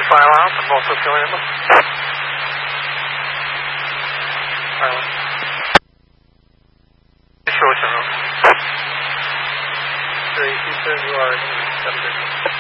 Silence, I'm also feeling it. Silence. Situation. 3, he says you are in subject.